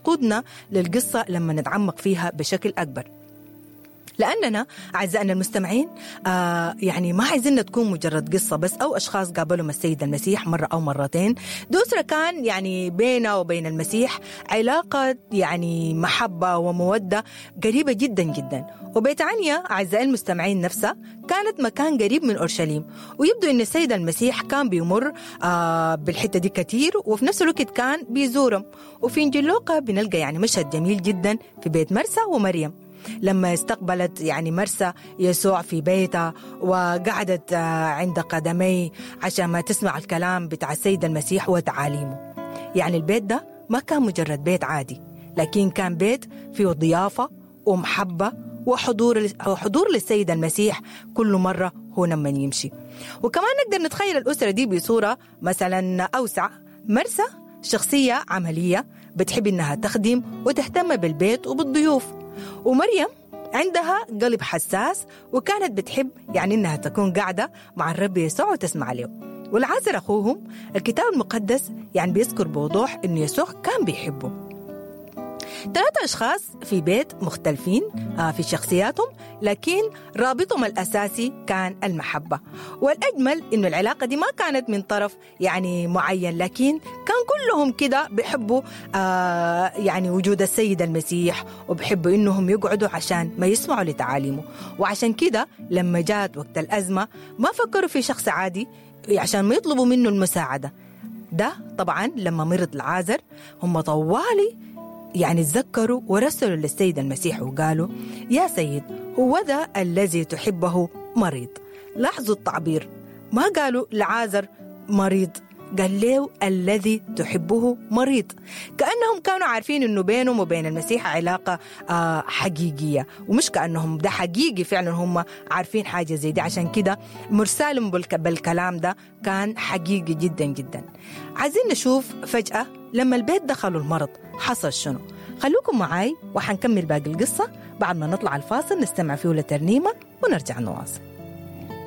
وتقودنا للقصة لما نتعمق فيها بشكل أكبر. لأننا أعزائنا المستمعين يعني ما عايزين تكون مجرد قصة بس أو أشخاص قابلهم السيد المسيح مرة أو مرتين. دوسرة كان يعني بينه وبين المسيح علاقة يعني محبة ومودة قريبة جدا جدا. وبيت عنيا أعزائي المستمعين نفسها كانت مكان قريب من أورشليم، ويبدو أن السيد المسيح كان بيمر بالحتة دي كتير، وفي نفس الوقت كان بيزورهم. وفي إنجيل لوقا بنلقى يعني مشهد جميل جدا في بيت مرسى ومريم لما استقبلت يعني مرسى يسوع في بيتها وقعدت عند قدميه عشان ما تسمع الكلام بتاع السيد المسيح وتعاليمه. يعني البيت ده ما كان مجرد بيت عادي، لكن كان بيت فيه ضيافة ومحبة وحضور للسيد المسيح كل مرة هو لما يمشي. وكمان نقدر نتخيل الأسرة دي بصورة مثلا أوسع. مرسى شخصية عملية بتحب إنها تخدم وتهتم بالبيت وبالضيوف، ومريم عندها قلب حساس وكانت بتحب يعني إنها تكون قاعدة مع الرب يسوع وتسمع له. والعازر أخوهم الكتاب المقدس يعني بيذكر بوضوح إنه يسوع كان بيحبه. 3 أشخاص في بيت مختلفين في شخصياتهم، لكن رابطهم الأساسي كان المحبة. والأجمل إنه العلاقة دي ما كانت من طرف يعني معين، لكن كان كلهم كده بيحبوا يعني وجود السيد المسيح، وبيحبوا إنهم يقعدوا عشان ما يسمعوا لتعاليمه. وعشان كده لما جات وقت الأزمة ما فكروا في شخص عادي عشان ما يطلبوا منه المساعدة. ده طبعا لما مرض العازر هم طوالي يعني تذكروا ورسلوا للسيد المسيح وقالوا: يا سيد، هو ذا الذي تحبه مريض. لاحظوا التعبير، ما قالوا لعازر مريض، قال له الذي تحبه مريض، كأنهم كانوا عارفين إنه بينهم وبين المسيح علاقة حقيقية، ومش كأنهم ده حقيقي فعلا هم عارفين حاجة زي دي. عشان كده مرسالهم بالكلام ده كان حقيقي جدا جدا. عايزين نشوف فجأة لما البيت دخلوا المرض حصل شنو. خلوكم معاي وحنكمل باقي القصة بعد ما نطلع الفاصل نستمع فيه لترنيمة ونرجع نواصل.